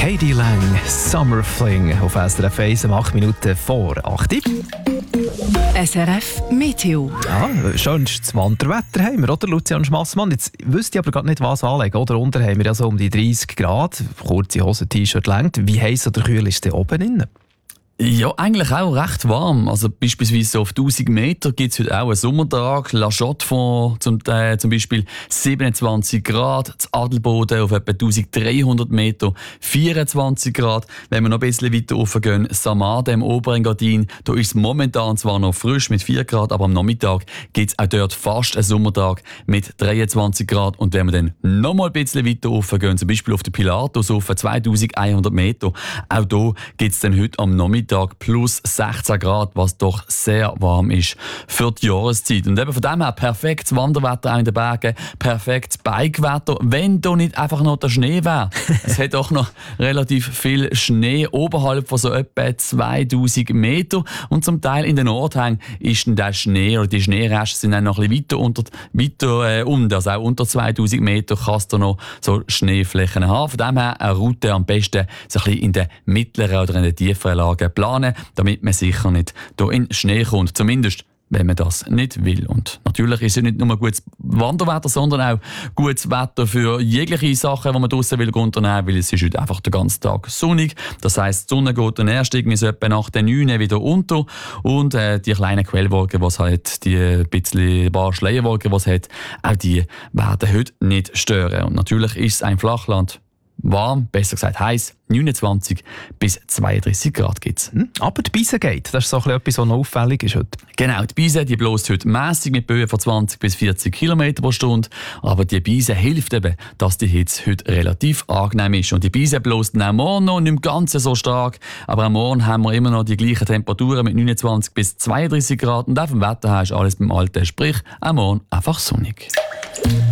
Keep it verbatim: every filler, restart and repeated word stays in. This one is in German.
Katie Lang, Summer Fling auf S R F eins um acht Minuten vor acht. S R F Meteo. Ja, schönstes Wanderwetter haben wir, oder Lucian Schmassmann? Jetzt wüsste ich aber gerade nicht, was anlegen. Oder unten haben wir ja so um die dreißig Grad, kurze Hose, T-Shirt längt. Wie heiß oder kühl ist der oben innen? Ja, eigentlich auch recht warm. Also beispielsweise auf tausend Meter gibt es heute auch einen Sommertag. La Chaux-de-Fonds zum, äh, zum Beispiel siebenundzwanzig Grad. Das Adelboden auf etwa dreizehnhundert Meter vierundzwanzig Grad. Wenn wir noch ein bisschen weiter rauf gehen, Samarde im Oberengadin, da ist es momentan zwar noch frisch mit vier Grad, aber am Nachmittag gibt es auch dort fast einen Sommertag mit dreiundzwanzig Grad. Und wenn wir dann noch mal ein bisschen weiter rauf gehen, zum Beispiel auf den Pilatus auf zweitausendeinhundert Meter, auch da gibt es dann heute am Nachmittag plus sechzehn Grad, was doch sehr warm ist für die Jahreszeit. Und eben von dem her perfektes Wanderwetter an den Bergen, perfektes Bikewetter, wenn da nicht einfach noch der Schnee wäre. Es hat auch noch relativ viel Schnee oberhalb von so etwa zweitausend Meter und zum Teil in den Nordhängen ist dann der Schnee oder die Schneereste sind dann noch ein bisschen weiter, unter, weiter äh, unter, also auch unter zweitausend Meter kannst du noch so Schneeflächen haben. Von dem her eine Route am besten so ein bisschen in den mittleren oder in den tieferen Lagen planen, damit man sicher nicht hier in Schnee kommt. Zumindest, wenn man das nicht will. Und natürlich ist es nicht nur gutes Wanderwetter, sondern auch gutes Wetter für jegliche Sachen, die man draussen will unternehmen, weil es ist heute einfach den ganzen Tag sonnig. Das heisst, die Sonne geht dann erst irgendwie so etwa nach den neun wieder unter und äh, die kleinen Quellwolken, die es hat, die ein bisschen paar Schleierwolken, die es hat, auch die werden heute nicht stören. Und natürlich ist es ein Flachland. Warm, besser gesagt heiß, neunundzwanzig bis zweiunddreißig Grad gibt es. Aber die Beise geht, das ist so etwas, was noch auffällig ist heute. Genau, die Beise die bläst heute mässig mit Böen von zwanzig bis vierzig Kilometer pro Stunde. Aber die Beise hilft eben, dass die Hitze heute relativ angenehm ist. Und die Beise bläst auch morgen noch nicht im Ganzen so stark. Aber am Morgen haben wir immer noch die gleichen Temperaturen mit neunundzwanzig bis zweiunddreißig Grad. Und auf dem Wetter ist alles beim Alten. Sprich, am Morgen einfach sonnig.